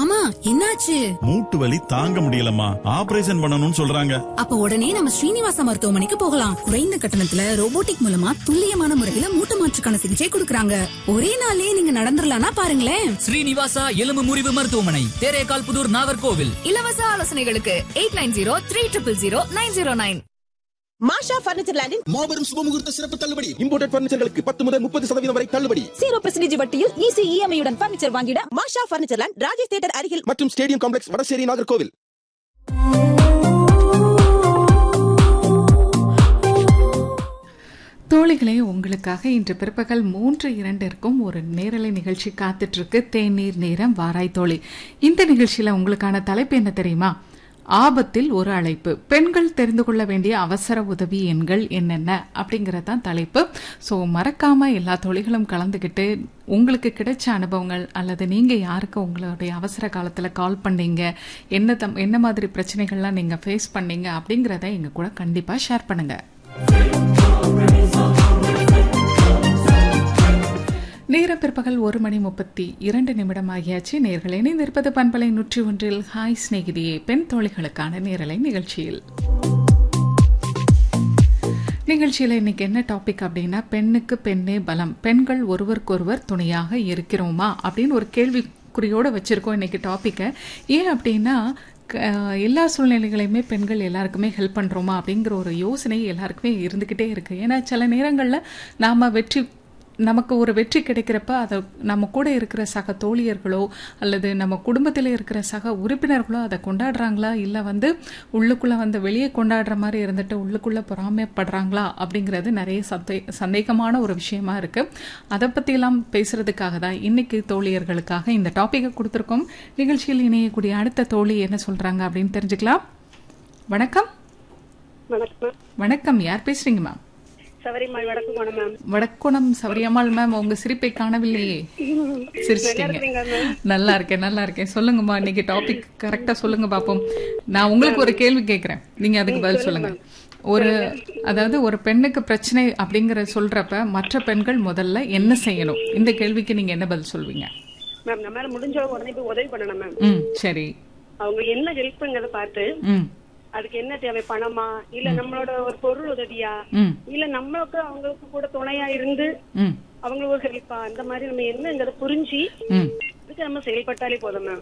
மாமா என்னாச்சு? மூட்டு வலி தாங்க முடியலம்மா, ஆபரேஷன் பண்ணணும்னு சொல்றாங்க. அப்ப உடனே நம்ம ஸ்ரீனிவாசா மருத்துவமனைக்கு போகலாம். குறைந்த கட்டணத்துல ரோபோட்டிக் மூலமா துல்லியமான முறையில மூட்டு மாற்றுக்கான சிகிச்சை கொடுக்கறாங்க. ஒரே நாளே நீங்க நடந்துடலாம்னா பாருங்களேன். ஸ்ரீனிவாசா எலும்பு முறிவு மருத்துவமனை, தேரேகால் புதூர், நாகர்கோவில். இலவச ஆலோசனைகளுக்கு 8903000909. மாஷா பர்னிச்சர் லேண்டின் மாபெரும் சுபமுகூர்த்த சிறப்பு தள்ளுபடி. இம்போர்ட்டட் பர்னிச்சர்களுக்கு 10 முதல் 30% வரை தள்ளுபடி. 0% வட்டியில் ஈஸி இஎம்ஐ உடன் பர்னிச்சர் வாங்கிட மாஷா பர்னிச்சர் லேண்ட், ராஜேஷ் தியேட்டர் அருகில் மற்றும் ஸ்டேடியம் காம்ப்ளெக்ஸ், வடசேரி, நாகர்கோவில். தோழிகளே, உங்களுக்காக இன்று பிற்பகல் 3:02 ஒரு நேரலை நிகழ்ச்சி காத்துட்டு இருக்கு. தேநீர் நேரம் வாராய் தோழி. இந்த நிகழ்ச்சியில உங்களுக்கான தலைப்பு என்ன தெரியுமா? ஆபத்தில் ஒரு அழைப்பு. பெண்கள் தெரிந்து கொள்ள வேண்டிய அவசர உதவி எண்கள் என்னென்ன அப்படிங்கறதான் தலைப்பு. ஸோ மறக்காம எல்லா தோழிகளும் கலந்துக்கிட்டு உங்களுக்கு கிடைச்ச அனுபவங்கள் அல்லது நீங்க யாருக்கு உங்களுடைய அவசர காலத்துல கால் பண்ணீங்க, என்ன மாதிரி பிரச்சனைகள்லாம் நீங்க ஃபேஸ் பண்ணீங்க அப்படிங்கறத எங்க கூட கண்டிப்பா ஷேர் பண்ணுங்க. நேர பிற்பகல் 1:32 ஆகியாச்சு. நேர்களை இணைந்திருப்பது பண்பலை 101 ஹாய் சிநேகிதியே, பெண் தோழிகளுக்கான நேரலை நிகழ்ச்சியில். நிகழ்ச்சியில் இன்னைக்கு என்ன டாபிக் அப்படின்னா, பெண்ணுக்கு பெண்ணே பலம், பெண்கள் ஒருவருக்கொருவர் துணையாக இருக்கிறோமா அப்படின்னு ஒரு கேள்விக்குறியோடு வச்சிருக்கோம் இன்னைக்கு டாப்பிக்கை. ஏன் அப்படின்னா, எல்லா சூழ்நிலைகளையுமே பெண்கள் எல்லாருக்குமே ஹெல்ப் பண்ணுறோமா அப்படிங்கிற ஒரு யோசனை எல்லாருக்குமே இருந்துக்கிட்டே இருக்குது. ஏன்னா சில நேரங்களில் நமக்கு ஒரு வெற்றி கிடைக்கிறப்ப அதை நம்ம கூட இருக்கிற சக தோழியர்களோ அல்லது நம்ம குடும்பத்தில் இருக்கிற சக உறுப்பினர்களோ அதை கொண்டாடுறாங்களா, இல்லை உள்ளுக்குள்ளே வெளியே கொண்டாடுற மாதிரி இருந்துட்டு உள்ளுக்குள்ளே பொறாமைப்படுறாங்களா அப்படிங்கிறது நிறைய சந்தேகமான ஒரு விஷயமா இருக்குது. அதை பற்றியெல்லாம் பேசுறதுக்காக தான் இன்னைக்கு தோழியர்களுக்காக இந்த டாப்பிக்கை கொடுத்துருக்கோம். நிகழ்ச்சியில் இணையக்கூடிய அடுத்த தோழி என்ன சொல்கிறாங்க அப்படின்னு தெரிஞ்சுக்கலாம். வணக்கம். வணக்கம், யார் பேசுறீங்க மேம்? வடக்குணம் சவரியம்மாள் மேம், உங்க சிரிப்பை காணவில்லையே. சிரிச்சிட்டீங்க. நல்லா இருக்கேன். சொல்லுங்கம்மா, இன்னைக்கு டாபிக் கரெக்டா சொல்லுங்க பாப்போம். நான் உங்களுக்கு ஒரு கேள்வி கேட்கிறேன், நீங்க அதுக்கு பதில் சொல்லுங்க. அதாவது ஒரு பெண்ணுக்கு பிரச்சனை அப்படிங்கிற சொல்றப்ப மற்ற பெண்கள் முதல்ல என்ன செய்யணும்? இந்த கேள்விக்கு நீங்க என்ன பதில் சொல்வீங்க? மேம், நம்மளால முடிஞ்ச உடனே போய் உதவி பண்ணணும் மேம். சரி. அவங்க என்ன ஹெல்ப்ங்கிறத பார்த்து அதுக்கு என்ன தேவை, பணமா இல்ல நம்மளோட ஒரு பொருள் உதவியா இல்ல நம்மளுக்கு அவங்களுக்கு கூட துணையா இருந்து அவங்களுக்கு ஒரு ஹெல்ப்பா, அந்த மாதிரி நம்ம என்னங்கிறத புரிஞ்சு அதுக்கு நம்ம செயல்பட்டாலே போதும் மேம்.